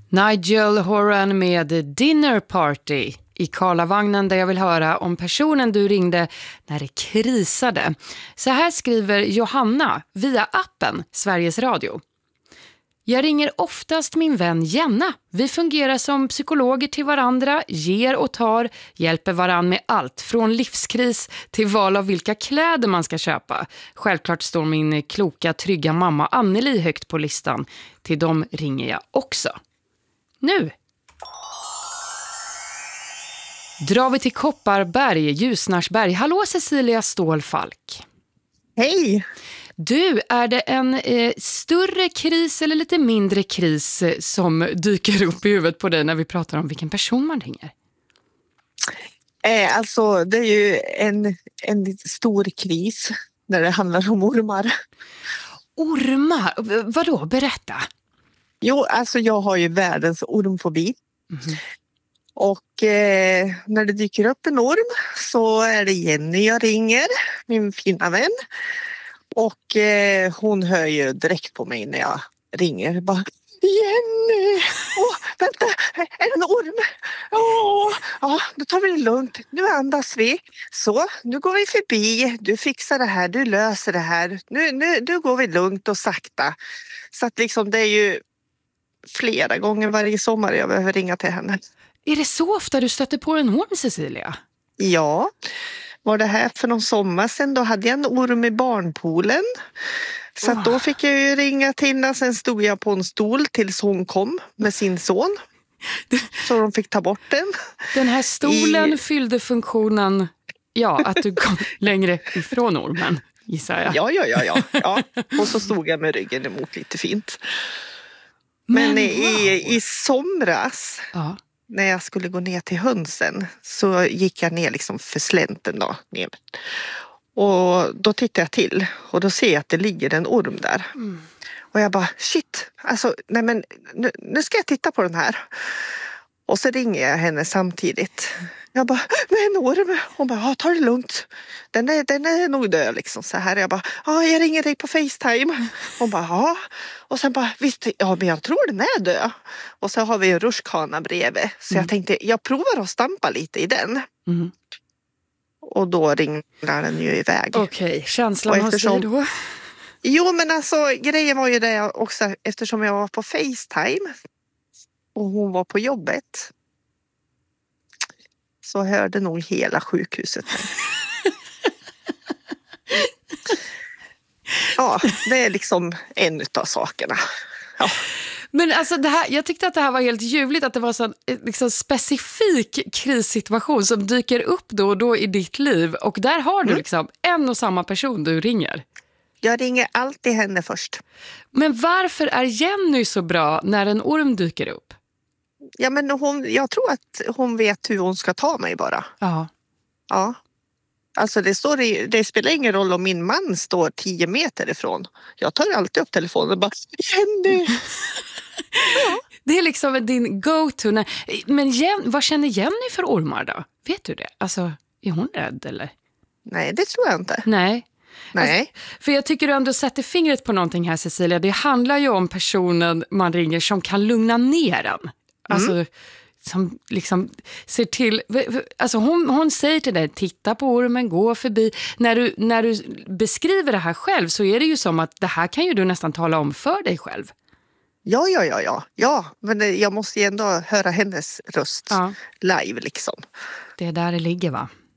Nigel Horan med Dinner Party i Karlavagnen, där jag vill höra om personen du ringde när det krisade. Så här skriver Johanna via appen Sveriges Radio. Jag ringer oftast min vän Jenna. Vi fungerar som psykologer till varandra, ger och tar, hjälper varann med allt från livskris till val av vilka kläder man ska köpa. Självklart står min kloka, trygga mamma Anneli högt på listan. Till dem ringer jag också. Nu drar vi till Kopparberg, Ljusnarsberg. Hallå Cecilia Stålfalk. Hej! Du, är det en större kris eller lite mindre kris som dyker upp i huvudet på dig när vi pratar om vilken person man ringer? Alltså det är ju en stor kris när det handlar om ormar. Ormar? Vadå? Berätta. Jo, alltså jag har ju världens ormfobi. Mm. Och när det dyker upp en orm så är det Jenny jag ringer, min fina vän. Och hon hör ju direkt på mig när jag ringer. Bara, Jenny! Vänta, är det en orm? Ja, då tar vi det lugnt. Nu andas vi. Så, nu går vi förbi. Du fixar det här, du löser det här. Nu går vi lugnt och sakta. Så att liksom det är ju flera gånger varje sommar jag behöver ringa till henne. Är det så ofta du stöter på en orm, Cecilia? Ja. Var det här för någon sommar sedan, då hade jag en orm i barnpoolen. Så att då fick jag ju ringa till henne. Sen stod jag på en stol tills hon kom med sin son. Så de fick ta bort den. Den här stolen fyllde funktionen, att du kom längre ifrån ormen, gissar jag. Ja. Och så stod jag med ryggen emot lite fint. Men i somras... Ja. När jag skulle gå ner till hönsen så gick jag ner liksom för slänten då. Ner. Och då tittar jag till och då ser jag att det ligger en orm där. Mm. Och jag bara, shit, alltså, nej men nu ska jag titta på den här. Och så ringer jag henne samtidigt. Jag bara, men en orm. Hon bara, ta det lugnt. Den är nog död liksom så här. Jag bara, jag ringer dig på FaceTime. Hon bara, ja. Och sen bara, visst, men jag tror den är död. Och så har vi en rutschkana bredvid. Så jag tänkte, jag provar att stampa lite i den. Mm. Och då ringlar den ju iväg. Okej, känslan hos dig då? Jo, men alltså grejen var ju det också, eftersom jag var på FaceTime och hon var på jobbet, så hörde nog hela sjukhuset mig. Ja, det är liksom en av sakerna. Ja. Men alltså jag tyckte att det här var helt ljuvligt, att det var en liksom specifik krissituation som dyker upp då och då i ditt liv. Och där har du liksom en och samma person du ringer. Jag ringer alltid henne först. Men varför är Jenny så bra när en orm dyker upp? Ja, men jag tror att hon vet hur hon ska ta mig bara. Ja. Alltså det spelar ingen roll om min man står 10 meter ifrån. Jag tar alltid upp telefonen och bara, Jenny! Ja. Det är liksom din go-to. Men vad känner Jenny för ormar då? Vet du det? Alltså, är hon rädd eller? Nej, det tror jag inte. Nej. Alltså, för jag tycker du ändå sätter fingret på någonting här, Cecilia. Det handlar ju om personen man ringer som kan lugna ner en. Alltså, som liksom ser till... Alltså hon säger till dig, titta på ormen, gå förbi. När du beskriver det här själv så är det ju som att det här kan ju du nästan tala om för dig själv. Ja, men jag måste ju ändå höra hennes röst live liksom. Det är där det ligger, va?